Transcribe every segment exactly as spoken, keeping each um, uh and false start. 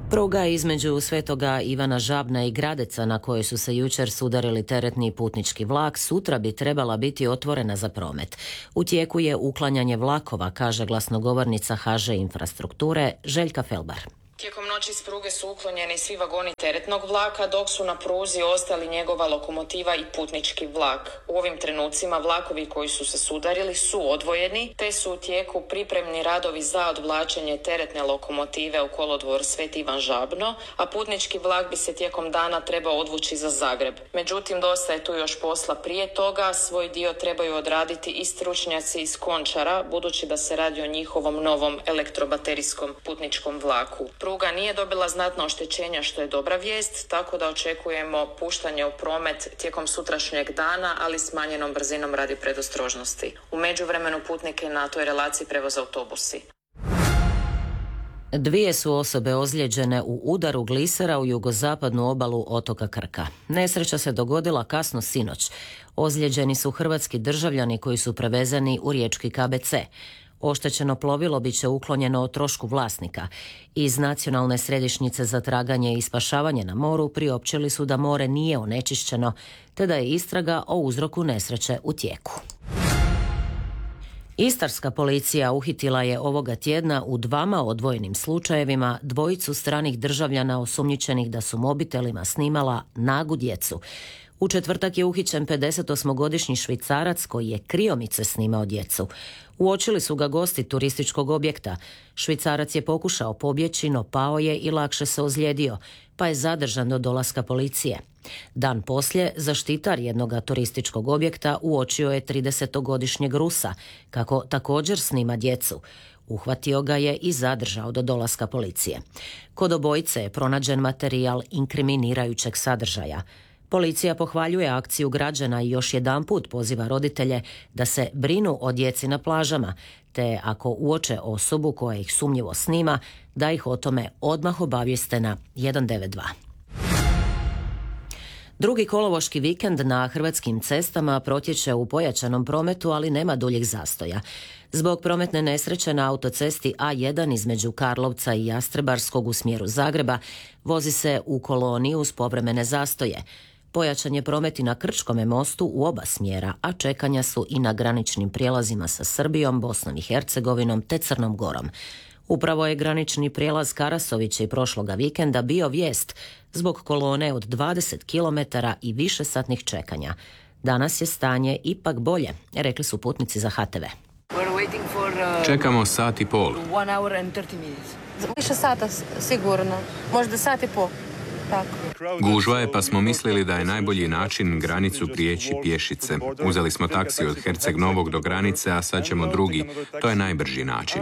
Pruga između Svetoga Ivana Žabna i Gradeca, na kojoj su se jučer sudarili teretni i putnički vlak, sutra bi trebala biti otvorena za promet. U tijeku je uklanjanje vlakova, kaže glasnogovornica ha že Infrastrukture Željka Felbar. Tijekom noći s pruge su uklonjeni svi vagoni teretnog vlaka, dok su na pruzi ostali njegova lokomotiva i putnički vlak. U ovim trenucima vlakovi koji su se sudarili su odvojeni, te su u tijeku pripremni radovi za odvlačenje teretne lokomotive u kolodvor Sveti Ivan Žabno, a putnički vlak bi se tijekom dana trebao odvući za Zagreb. Međutim, dosta je tu još posla prije toga, svoj dio trebaju odraditi i stručnjaci iz Končara, budući da se radi o njihovom novom elektrobaterijskom putničkom vlaku. Pruga nije dobila znatno oštećenja, što je dobra vijest, tako da očekujemo puštanje u promet tijekom sutrašnjeg dana, ali smanjenom brzinom radi predostrožnosti. U međuvremenu putnike na toj relaciji prevoze autobusi. Dvije su osobe ozlijeđene u udaru glisera u jugozapadnu obalu otoka Krka. Nesreća se dogodila kasno sinoć. Ozlijeđeni su hrvatski državljani koji su prevezani u riječki ka be ce. Oštećeno plovilo bit će uklonjeno o trošku vlasnika. Iz Nacionalne središnjice za traganje i spašavanje na moru priopćili su da more nije onečišćeno, te da je istraga o uzroku nesreće u tijeku. Istarska policija uhitila je ovoga tjedna u dvama odvojenim slučajevima dvojicu stranih državljana osumnjičenih da su mobitelima snimala nagu djecu. U četvrtak je uhićen pedesetosmogodišnji Švicarac koji je kriomice snimao djecu. Uočili su ga gosti turističkog objekta. Švicarac je pokušao pobjeći, no pao je i lakše se ozlijedio, pa je zadržan do dolaska policije. Dan poslije, zaštitar jednoga turističkog objekta uočio je tridesetogodišnjeg Rusa, kako također snima djecu. Uhvatio ga je i zadržao do dolaska policije. Kod obojice je pronađen materijal inkriminirajućeg sadržaja. Policija pohvaljuje akciju građana i još jedanput poziva roditelje da se brinu o djeci na plažama, te ako uoče osobu koja ih sumnjivo snima, da ih o tome odmah obavijeste na jedan devet dva. Drugi kolovoški vikend na hrvatskim cestama protječe u pojačanom prometu, ali nema duljih zastoja. Zbog prometne nesreće na autocesti a jedan između Karlovca i Jastrebarskog u smjeru Zagreba vozi se u koloni uz povremene zastoje. Pojačan je promet i na Krčkome mostu u oba smjera, a čekanja su i na graničnim prijelazima sa Srbijom, Bosnom i Hercegovinom te Crnom Gorom. Upravo je granični prijelaz Karasoviće i prošloga vikenda bio vijest zbog kolone od dvadeset kilometara i višesatnih čekanja. Danas je stanje ipak bolje, rekli su putnici za ha te ve. Čekamo sat i pol. Više sata sigurno, možda sat i pol. Tako. Gužva je, pa smo mislili da je najbolji način granicu prijeći pješice. Uzeli smo taksi od Herceg Novog do granice, a sad ćemo drugi. To je najbrži način.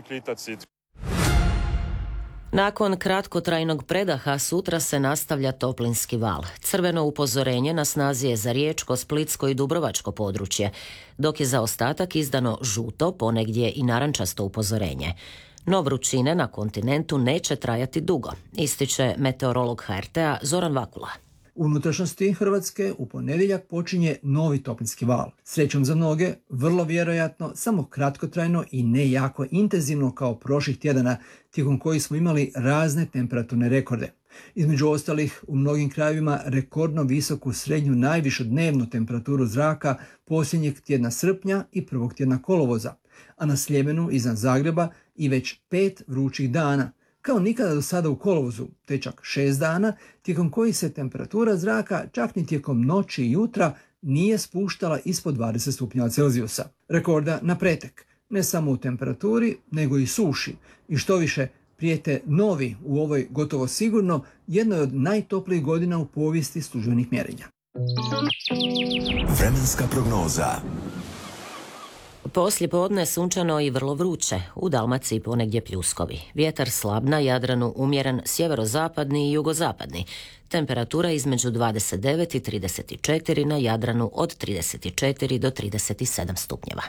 Nakon kratkotrajnog predaha sutra se nastavlja toplinski val. Crveno upozorenje na snazi je za riječko, splitsko i dubrovačko područje, dok je za ostatak izdano žuto, ponegdje i narančasto upozorenje. No vrućine na kontinentu neće trajati dugo, ističe meteorolog ha er te a Zoran Vakula. U unutrašnjosti Hrvatske u ponedjeljak počinje novi toplinski val. Srećom za mnoge, vrlo vjerojatno, samo kratkotrajno i ne jako intenzivno kao prošlih tjedana, tijekom kojih smo imali razne temperaturne rekorde. Između ostalih, u mnogim krajevima rekordno visoku srednju najvišu dnevnu temperaturu zraka posljednjeg tjedna srpnja i prvog tjedna kolovoza, a na Sljemenu iznad Zagreba i već pet vrućih dana, kao nikada do sada u kolovozu, te čak šest dana, tijekom kojih se temperatura zraka čak ni tijekom noći i jutra nije spuštala ispod dvadeset stupnjeva Celzijusa. Rekorda na pretek, ne samo u temperaturi, nego i suši, i što više prijete novi u ovoj gotovo sigurno jednoj od najtoplijih godina u povijesti službenih mjerenja. Vremenska prognoza. Poslije podne sunčano i vrlo vruće, u Dalmaciji ponegdje pljuskovi. Vjetar slab na Jadranu, umjeren sjeverozapadni i jugozapadni. Temperatura između dvadeset devet i trideset četiri, na Jadranu od trideset četiri do trideset sedam stupnjeva.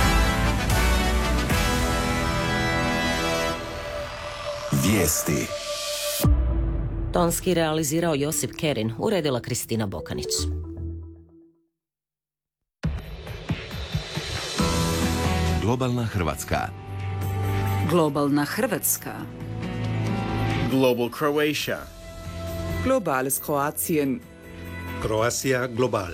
Vijesti. Tonski realizirao Josip Kerin, uredila Kristina Bokanić. Globalna Hrvatska. Globalna Hrvatska. Global Croatia. Globales Kroatien. Croatia Global.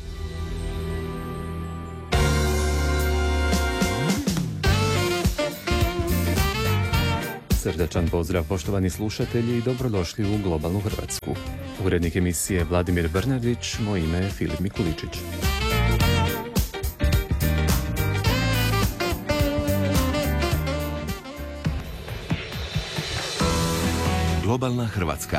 Srdačan pozdrav poštovani slušatelji i dobrodošli u Globalnu Hrvatsku. Urednik emisije Vladimir Brnardić, moje ime je Filip Mikuličić. Globalna Hrvatska.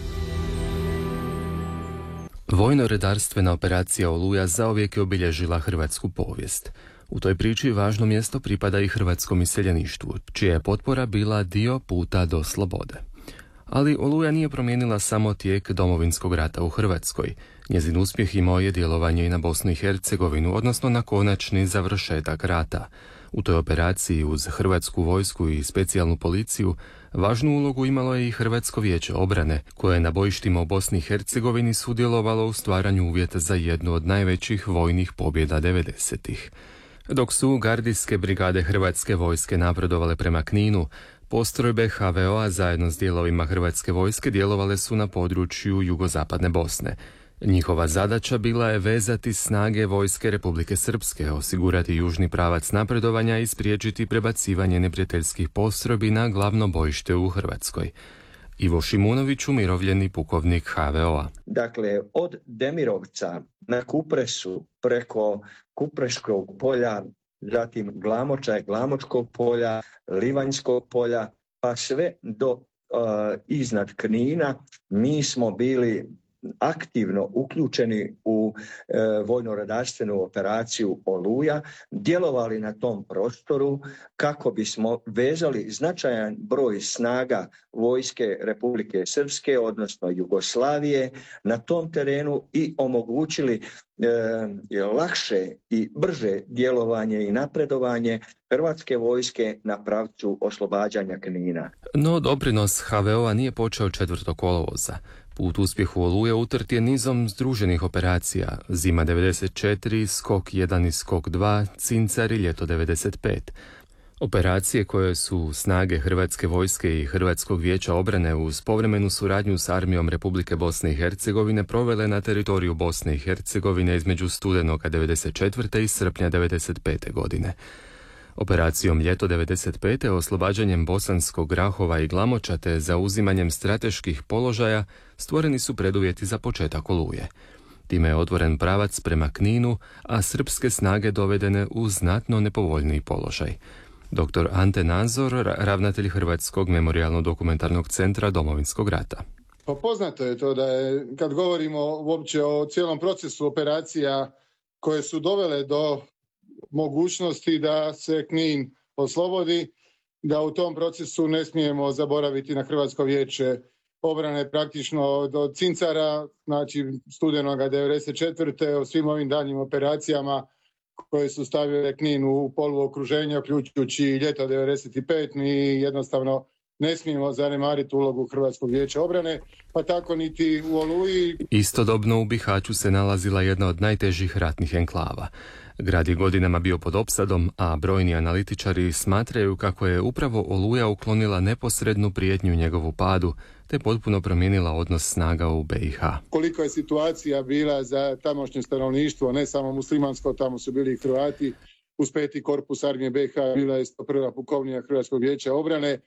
Vojno-redarstvena operacija Oluja zauvijek je obilježila hrvatsku povijest. U toj priči važno mjesto pripada i hrvatskom iseljeništvu, čija je potpora bila dio puta do slobode. Ali Oluja nije promijenila samo tijek Domovinskog rata u Hrvatskoj. Njezin uspjeh imao je djelovanje i na Bosnu i Hercegovinu, odnosno na konačni završetak rata. U toj operaciji uz hrvatsku vojsku i specijalnu policiju važnu ulogu imalo je i Hrvatsko vijeće obrane, koje je na bojištima u Bosni i Hercegovini sudjelovalo u stvaranju uvjeta za jednu od najvećih vojnih pobjeda devedesetih. Dok su gardijske brigade Hrvatske vojske napredovale prema Kninu, postrojbe ha ve o-a zajedno s dijelovima Hrvatske vojske djelovale su na području jugozapadne Bosne. Njihova zadaća bila je vezati snage vojske Republike Srpske, osigurati južni pravac napredovanja i spriječiti prebacivanje neprijateljskih postrojbi na glavno bojište u Hrvatskoj. Ivo Šimunović, umirovljeni pukovnik ha ve o-a. Dakle, od Demirovca na Kupresu preko Kupreškog polja, zatim Glamoča, Glamočkog polja, Livanjskog polja, pa sve do uh, iznad Knina, mi smo bili aktivno uključeni u e, vojno-redarstvenu operaciju Oluja, djelovali na tom prostoru kako bismo vezali značajan broj snaga vojske Republike Srpske, odnosno Jugoslavije, na tom terenu i omogućili e, lakše i brže djelovanje i napredovanje Hrvatske vojske na pravcu oslobađanja Knina. No doprinos ha ve o-a nije počeo četvrtog kolovoza. Put uspjehu Oluje utrt je nizom združenih operacija: Zima devedeset četiri, Skok jedan i Skok dva, Cincar i Ljeto devedeset pet. Operacije koje su snage Hrvatske vojske i Hrvatskog vijeća obrane uz povremenu suradnju s armijom Republike Bosne i Hercegovine provele na teritoriju Bosne i Hercegovine između studenoga devedeset četvrte i srpnja devedeset pete godine. Operacijom Ljeto devedeset pete oslobađanjem Bosanskog Grahova i Glamoča te zauzimanjem strateških položaja stvoreni su preduvjeti za početak Oluje. Time je otvoren pravac prema Kninu, a srpske snage dovedene u znatno nepovoljniji položaj. Doktor Ante Nazor, ravnatelj Hrvatskog memorijalno-dokumentarnog centra Domovinskog rata. Pa poznato je to da je, kad govorimo uopće o cijelom procesu operacija koje su dovele do mogućnosti da se Knin oslobodi, da u tom procesu ne smijemo zaboraviti na Hrvatsko vijeće obrane praktično do Cincara, znači studenoga devedeset četvrte o svim ovim daljnjim operacijama koje su stavile Knin u poluokruženje, uključujući Ljeto devedeset pet, ni jednostavno ne smijemo zanemariti ulogu Hrvatskog vijeća obrane, pa tako niti u Oluji. Istodobno u Bihaću se nalazila jedna od najtežih ratnih enklava. Grad je godinama bio pod opsadom, a brojni analitičari smatraju kako je upravo Oluja uklonila neposrednu prijetnju njegovu padu, te potpuno promijenila odnos snaga u be i ha. Koliko je situacija bila za tamošnje stanovništvo, ne samo muslimansko, tamo su bili i Hrvati, uz peti korpus armije be i ha bila je sto prva pukovnija Hrvatskog vijeća obrane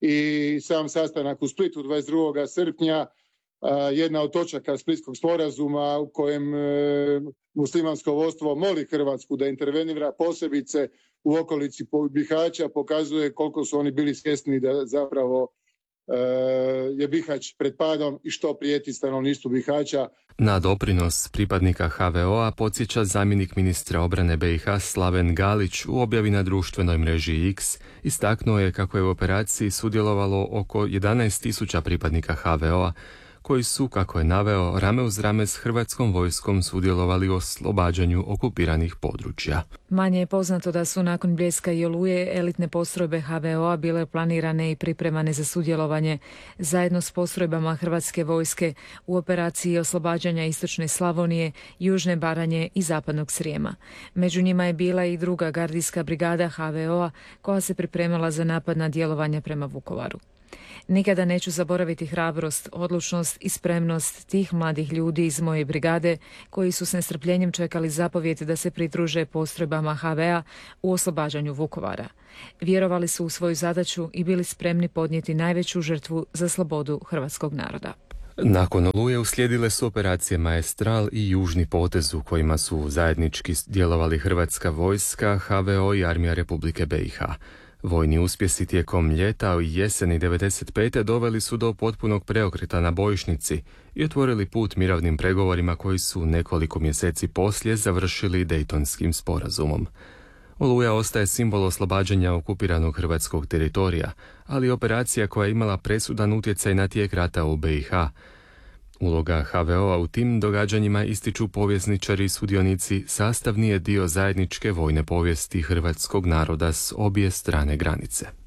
i sam sastanak u Splitu dvadeset drugog srpnja, jedna od točaka Splitskog sporazuma u kojem e, muslimansko vodstvo moli Hrvatsku da intervenira posebice u okolici Bihaća, pokazuje koliko su oni bili svjesni da zapravo e, je Bihać pred padom i što prijeti stanovništvu Bihaća. Na doprinos pripadnika ha ve o-a podsjeća zamjenik ministra obrane be i ha Slaven Galić u objavi na društvenoj mreži X. Istaknuo je kako je u operaciji sudjelovalo oko jedanaest tisuća pripadnika ha ve o-a, koji su, kako je naveo, rame uz rame s hrvatskom vojskom sudjelovali u oslobađanju okupiranih područja. Manje je poznato da su nakon Bljeska i Oluje elitne postrojbe ha ve o-a bile planirane i pripremane za sudjelovanje zajedno s postrojbama Hrvatske vojske u operaciji oslobađanja istočne Slavonije, južne Baranje i zapadnog Srijema. Među njima je bila i druga gardijska brigada ha ve o-a koja se pripremala za napad na djelovanje prema Vukovaru. Nikada neću zaboraviti hrabrost, odlučnost i spremnost tih mladih ljudi iz moje brigade koji su s nestrpljenjem čekali zapovjed da se pridruže postrojbama ha ve a u oslobađanju Vukovara. Vjerovali su u svoju zadaću i bili spremni podnijeti najveću žrtvu za slobodu hrvatskog naroda. Nakon Oluje uslijedile su operacije Maestral i Južni potez u kojima su zajednički djelovali Hrvatska vojska, ha ve o i Armija Republike be i ha. Vojni uspjesi tijekom ljeta i jeseni devedeset pete doveli su do potpunog preokreta na bojišnici i otvorili put mirovnim pregovorima koji su nekoliko mjeseci poslije završili Dejtonskim sporazumom. Oluja ostaje simbol oslobađanja okupiranog hrvatskog teritorija, ali operacija koja je imala presudan utjecaj na tijek rata u be i ha. Uloga ha ve o a u tim događanjima, ističu povjesničari i sudionici, sastavni je dio zajedničke vojne povijesti hrvatskog naroda s obje strane granice.